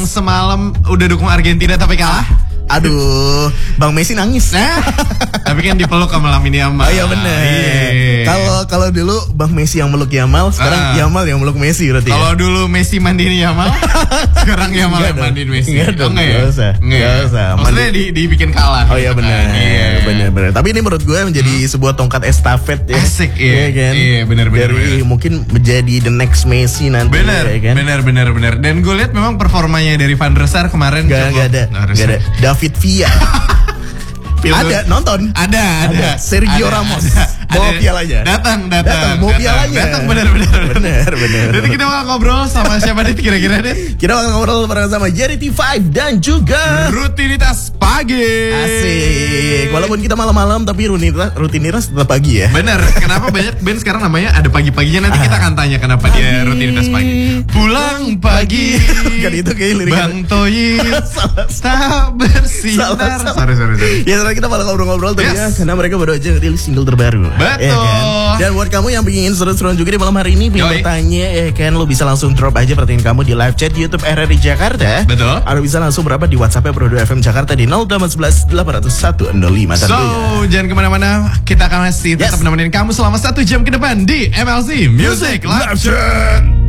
semalam udah dukung Argentina tapi kalah. Aduh, Bang Messi nangis. Tapi kan dipeluk sama Lamine Yamal. Oh iya bener. Kalau dulu Bang Messi yang meluk Yamal, sekarang Yamal yang meluk Messi berarti. Kalau dulu Messi mandiin Yamal, sekarang Yamal yang mandiin Messi. Enggak usah. Maksudnya dibikin kalah. Oh iya benar. Benar. Tapi ini menurut gue menjadi sebuah tongkat estafet ya. Asik ya. Kan? Iya benar. Dari mungkin menjadi the next Messi nanti. Benar, ya, kan? benar. Dan gue lihat memang performanya dari Van der Sar kemarin Gak ada. David Villa. Ada nonton. Ada. Sergio Ramos. Bawa pialanya. Datang. Bawa pialanya. Datang benar. Jadi kita bakal ngobrol sama siapa nih kira-kira deh? Kita bakal ngobrol bareng sama Jerry T5 dan juga Rutinitas Pagi. Asik. Walaupun kita malam-malam tapi rutinitas tetap pagi ya. Bener. Kenapa banyak band sekarang namanya ada pagi-paginya? Nanti kita akan tanya kenapa dia rutinitas pagi. Pulang pagi. Kan itu kayak lirik Bang Toyi tak bersinar. Sorry. Ya kita malah ngobrol-ngobrol tadi ya, karena mereka baru aja rilis single terbaru. Betul. Ya kan? Dan buat kamu yang ingin seru-seruan juga di malam hari ini, pengen bertanya, ya kan, lo bisa langsung drop aja pertanyaan kamu di live chat YouTube RRI Jakarta. Betul. Atau bisa langsung berapa di WhatsApp Pro 2 FM Jakarta di 0811 801 05 So, jangan kemana-mana, kita akan masih tetap nemenin kamu selama 1 jam ke depan di MLC Music Live Chat.